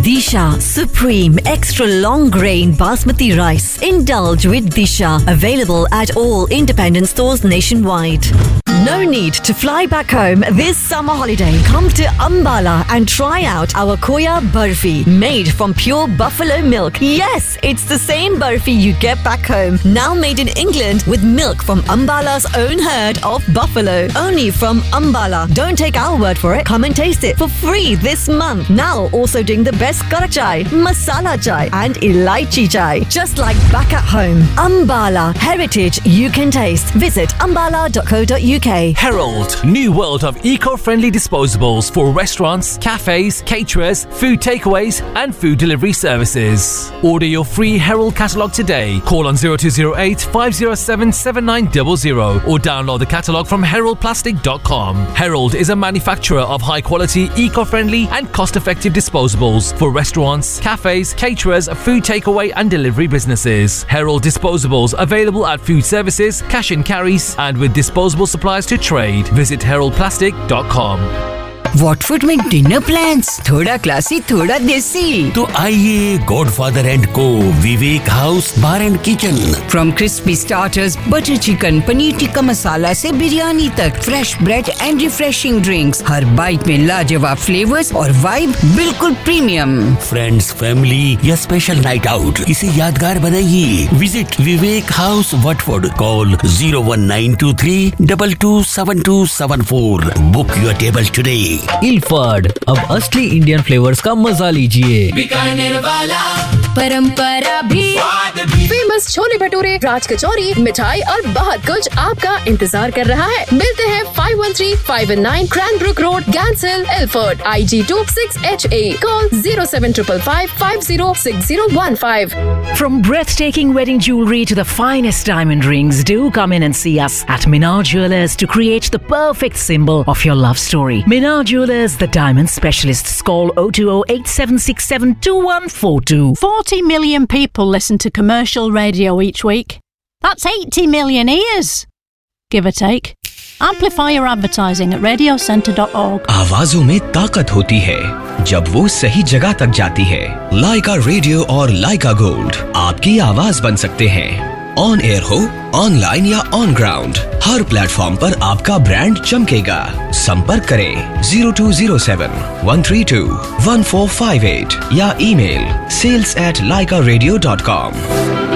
Disha Supreme Extra Long Grain Basmati Rice. Indulge with Disha. Available at all independent stores nationwide. No need to fly back home this summer holiday. Come to Ambala and try out our Khoya Barfi, made from pure buffalo milk. Yes, it's the same barfi you get back home, now made in England with milk from Ambala's own herd of buffalo. Only from Ambala. Don't take our word for it. Come and taste it for free this month. Now also doing the best karak chai, masala chai and elaichi chai. Just like back at home. Ambala. Heritage you can taste. Visit ambala.co.uk. Herald, new world of eco-friendly disposables for restaurants, cafes, caterers, food takeaways and food delivery services. Order your free Herald catalogue today. Call on 0208 507 7900 or download the catalogue from heraldplastic.com. Herald is a manufacturer of high-quality, eco-friendly and cost-effective disposables for restaurants, cafes, caterers, food takeaway and delivery businesses. Herald disposables available at food services, cash and carries and with disposable supplies to trade. Visit heraldplastic.com. Watford में dinner plans थोड़ा classy थोड़ा देसी तो आइए godfather and को विवेक house bar and kitchen from crispy starters butter chicken paneer tikka masala से बिरयानी तक fresh bread and refreshing drinks her bite में लाजवाब फ्लेवर्स और वाइब बिल्कुल प्रीमियम फ्रेंड्स फैमिली या स्पेशल नाइट आउट इसे यादगार बनाइए visit Vivek house Watford call 01923227274 book your table today Ilford अब असली इंडियन फ्लेवर्स का मजा लीजिए बीकानेर वाला परंपरा भी फेमस छोले भटूरे राज कचौरी मिठाई और बहुत कुछ आपका इंतजार कर रहा है मिलते हैं 513 519 क्रैनब्रुक road गैंसिल Alford IG2 6HA call 07555506015 From breathtaking wedding jewelry to the finest diamond rings, do come in and see us at Minar Jewelers to create the perfect symbol of your love story. Minar Jewelers, the diamond specialists. Call 020-8767-2142. 40 million people listen to commercial radio each week. That's 80 million ears, give or take. Amplify your advertising at radiocentre.org. आवाजों में ताकत होती है जब वो सही जगह तक जाती है लाइका रेडियो और लाइका गोल्ड आपकी आवाज बन सकते हैं ऑन एयर हो ऑनलाइन या ऑन ग्राउंड हर प्लेटफॉर्म पर आपका ब्रांड चमकेगा संपर्क करें 0207-132-1458 या ईमेल sales@laikaradio.com